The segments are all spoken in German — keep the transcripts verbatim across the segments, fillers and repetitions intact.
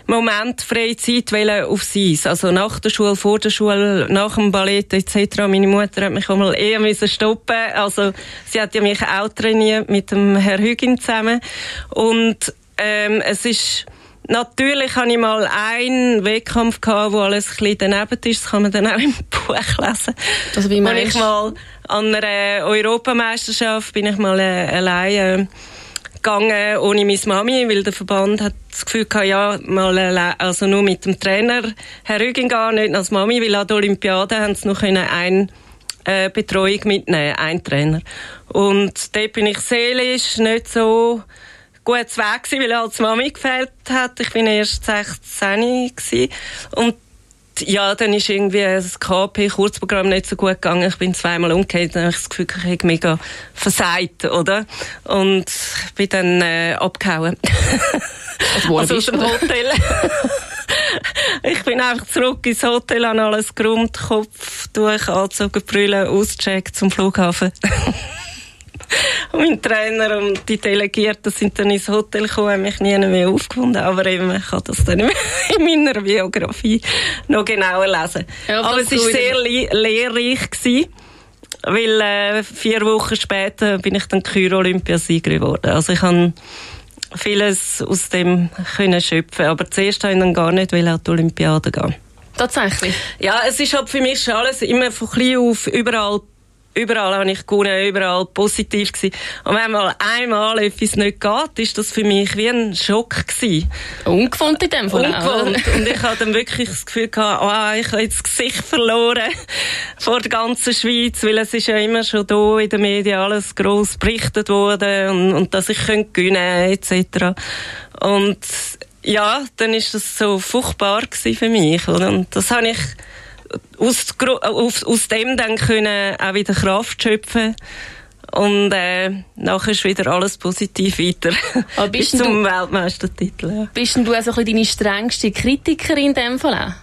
Moment freie Zeit aufs Eis. Also nach der Schule, vor der Schule, nach dem Ballett et cetera. Meine Mutter hat mich einmal eher müssen stoppen. Also sie hat ja mich auch trainiert mit dem Herrn Hügin zusammen. Und ähm, es ist natürlich habe ich mal einen Wettkampf gehabt, wo alles ein bisschen daneben ist. Das kann man dann auch im Buch lesen. Also wie meinst du? Ich mal an einer Europameisterschaft bin ich mal äh, allein äh, gegangen, ohne meine Mami, weil der Verband hat das Gefühl gehabt, ja, mal allein, also nur mit dem Trainer Herr Rügin gehen, nicht als Mami, weil an der Olympiade haben sie noch eine äh, Betreuung mitnehmen, ein Trainer. Und dort bin ich seelisch nicht so gut weg gewesen, weil als Mami gefehlt hat. Ich bin erst sechzehn gewesen. Und ja, dann ist irgendwie das K P-Kurzprogramm nicht so gut gegangen. Ich bin zweimal umgekehrt, dann habe ich das Gefühl, ich habe mega versagt, oder? Und bin dann äh, abgehauen. Also, also aus dem Hotel. Ich bin einfach zurück ins Hotel, habe alles geräumt, Kopf durch, angezogen, Brille, ausgecheckt zum Flughafen. Und mein Trainer und die Delegierten sind dann ins Hotel gekommen, haben mich nie mehr aufgefunden. Aber eben, ich kann das dann in meiner Biografie noch genauer lesen. Ja, aber es war sehr le- lehrreich gewesen, weil äh, vier Wochen später bin ich dann Kür-Olympiasieger geworden. Also ich habe vieles aus dem können schöpfen. Aber zuerst wollte ich dann gar nicht an die Olympiade gehen. Tatsächlich? Ja, es ist halt für mich schon alles immer von klein auf überall Überall habe ich gewonnen, überall positiv gewesen. Und wenn mal einmal etwas nicht geht, ist das für mich wie ein Schock gewesen. Ungewohnt in dem Fall. Ungewohnt. Und ich hatte dann wirklich das Gefühl gehabt, oh, ich habe jetzt das Gesicht verloren vor der ganzen Schweiz, weil es ist ja immer schon da in den Medien alles gross berichtet worden und, und dass ich gewinnen könnte, et cetera. Und ja, dann ist das so furchtbar gewesen für mich, oder? Und das habe ich Aus, aus, aus dem dann können auch wieder Kraft schöpfen und äh, nachher ist wieder alles positiv weiter. Aber bist bis zum du, Weltmeistertitel. Ja. Bist denn du also ein bisschen deine strengste Kritikerin in dem Fall auch?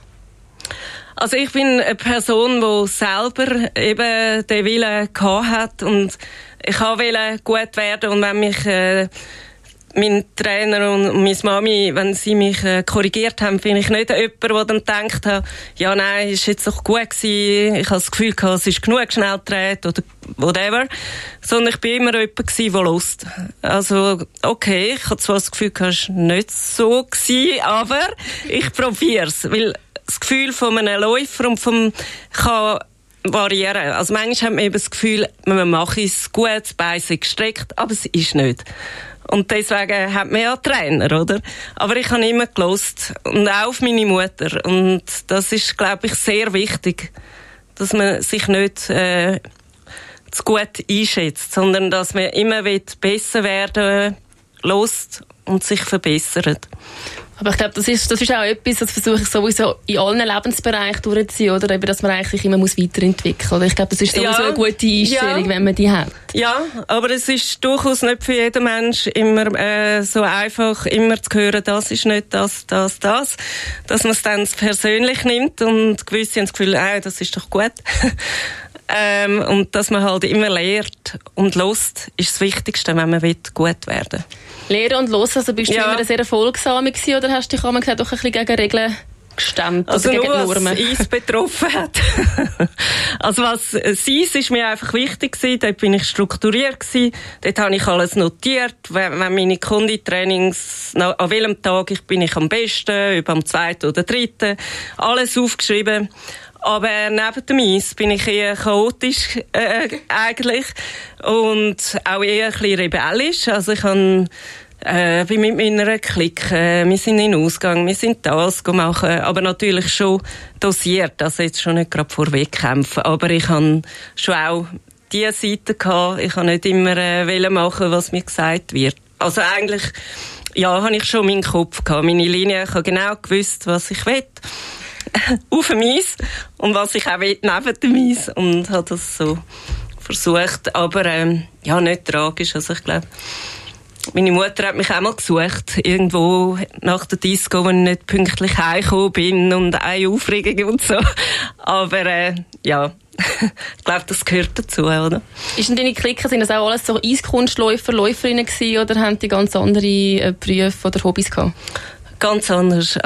Also ich bin eine Person, die selber eben den Willen gehabt hat und ich wollte gut werden und wenn mich äh, mein Trainer und meine Mami, wenn sie mich äh, korrigiert haben, bin ich nicht jemand, der dann denkt hat, ja nein, ist jetzt doch gut gewesen, ich habe das Gefühl gehabt, es ist genug schnell gedreht oder whatever, sondern ich bin immer jemand gewesen, der lust. Also, okay, ich habe zwar das Gefühl gehabt, es war nicht so gewesen, aber ich probiere es, weil das Gefühl von einem Läufer und vom kann variieren. Also manchmal hat man eben das Gefühl, man macht es gut, das Bein ist gestreckt, aber es ist nicht. Und deswegen hat man ja Trainer, oder? Aber ich habe immer gelost. Und auch auf meine Mutter. Und das ist, glaube ich, sehr wichtig, dass man sich nicht äh, zu gut einschätzt, sondern dass man immer besser werden will, lost und sich verbessert. Aber ich glaube, das ist, das ist auch etwas, das versuche ich sowieso in allen Lebensbereichen durchzuziehen, oder? Eben, dass man eigentlich sich immer muss weiterentwickeln muss. Ich glaube, das ist sowieso ja, eine gute Einstellung, ja, wenn man die hat. Ja, aber es ist durchaus nicht für jeden Mensch immer äh, so einfach, immer zu hören, das ist nicht das, das, das. Dass man es dann persönlich nimmt und gewisse haben das Gefühl, ah, das ist doch gut. ähm, und dass man halt immer lehrt und hört, ist das Wichtigste, wenn man gut werden will. Lehren und hören, also bist du ja. immer sehr erfolgsam gewesen, oder hast du dich auch gesagt, doch ein bisschen gegen Regeln gestemmt? Also oder nur, gegen Normen? was Eis betroffen hat. Also was das Eis ist mir einfach wichtig gewesen, dort bin ich strukturiert gewesen, dort habe ich alles notiert, wenn, wenn meine Konditrainings, an welchem Tag ich bin ich am besten, über am zweiten oder dritten, alles aufgeschrieben. Aber neben dem Eis bin ich eher chaotisch äh, eigentlich und auch eher ein bisschen rebellisch. Also ich habe äh, bin mit meiner Clique, äh, wir sind in den Ausgang, wir sind das machen, aber natürlich schon dosiert, also jetzt schon nicht gerade vorwegkämpfen. Aber ich habe schon auch diese Seite gehabt. Ich habe nicht immer äh, machen, was mir gesagt wird. Also eigentlich, ja, habe ich schon meinen Kopf gehabt, meine Linie. Ich habe genau gewusst, was ich will. Auf dem Eis und was ich auch will, neben dem Eis und habe das so versucht, aber ähm, ja, nicht tragisch, also ich glaube, meine Mutter hat mich auch mal gesucht, irgendwo nach der Disco, wo ich nicht pünktlich heimgekommen bin und eine Aufregung und so, aber äh, ja, ich glaube, das gehört dazu, oder? Ist denn deine Clique, sind das auch alles so Eiskunstläufer, Läuferinnen gewesen, oder haben die ganz andere äh, Berufe oder Hobbys gehabt? Ganz anders.